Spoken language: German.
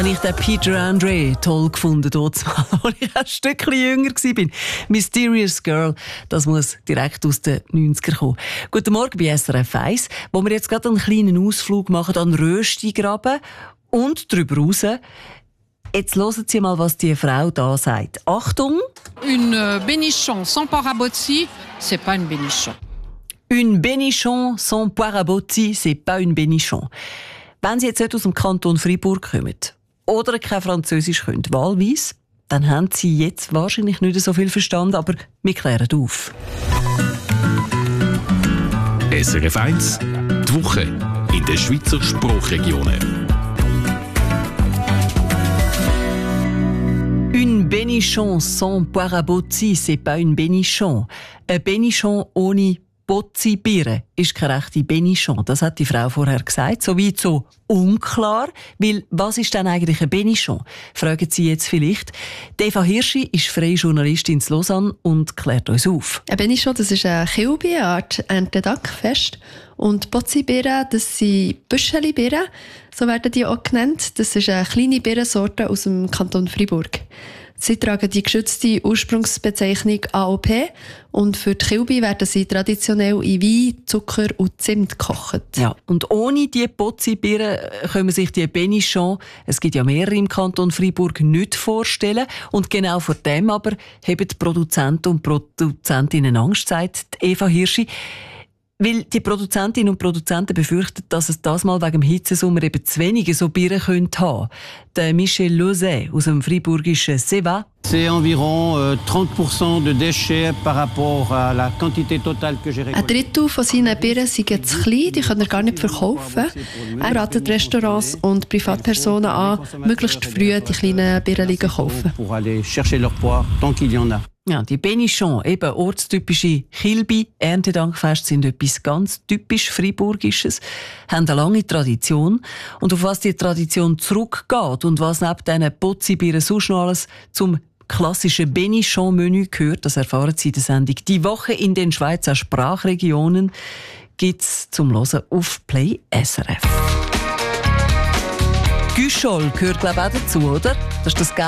Ich den Peter Andre toll gefunden, als ich ein Stückchen jünger war. Mysterious Girl, das muss direkt aus den 90ern kommen. Guten Morgen bei SRF 1, wo wir jetzt gerade einen kleinen Ausflug machen an Röstigraben und darüber raus. Jetzt hören Sie mal, was die Frau da sagt. Achtung! Une bénichon sans parabotti, c'est pas une bénichon. Une bénichon sans parabotti, c'est pas une bénichon. Wenn Sie jetzt nicht aus dem Kanton Fribourg kommen oder kein Französisch können, wahlweise, dann haben Sie jetzt wahrscheinlich nicht so viel verstanden, aber wir klären auf. SRF 1, die Woche in den Schweizer Sprachregionen. Une bénichon sans parabotti, c'est pas une bénichon. Ein Bénichon ohne Bozzi-Birne ist keine rechte Bénichon. Das hat die Frau vorher gesagt. So weit so unklar. Weil, was ist denn eigentlich ein Bénichon? Fragen Sie jetzt vielleicht. Eva Hirschi ist freie Journalistin in Lausanne und klärt uns auf. Ein Bénichon, das ist eine Kilbe, eine Art Erntedankfest. Und Bozzi-Birne, das sind Büscheli-Birnen, so werden die auch genannt. Das ist eine kleine Birnensorte aus dem Kanton Fribourg. Sie tragen die geschützte Ursprungsbezeichnung AOP und für die Kilbe werden sie traditionell in Wein, Zucker und Zimt gekocht. Ja, und ohne die Bozzi-Birnen können wir sich die Bénichon, es gibt ja mehrere im Kanton Fribourg, nicht vorstellen. Und genau vor dem aber haben die Produzenten und Produzentinnen Angst, sagt Eva Hirschi. Weil die Produzentinnen und Produzenten befürchten, dass es das mal wegen dem Hitzesommer eben zu wenige so Birnen haben könnte. Der Michel Lozet aus dem fribourgischen Seva. C'est environ 30% de déchets par rapport à la quantité totale que j'ai récoltée. Ein Drittel von seinen Birnen sind zu klein, die können er gar nicht verkaufen. Er ratet Restaurants und Privatpersonen an, möglichst früh die kleinen Birnen zu kaufen. Pour aller chercher leur poids tant qu'il y en a. Ja, die Bénichon, eben ortstypische Kilbe, Erntedankfest, sind etwas ganz typisch Friburgisches, haben eine lange Tradition. Und auf was die Tradition zurückgeht und was neben diesen Bozzi-Birnen sonst noch alles zum klassischen Bénichon-Menü gehört, das erfahren Sie in der Sendung «Die Woche in den Schweizer Sprachregionen» gibt's zum Hören auf Play SRF. Güschol gehört, glaube ich, auch dazu, oder? Das ist das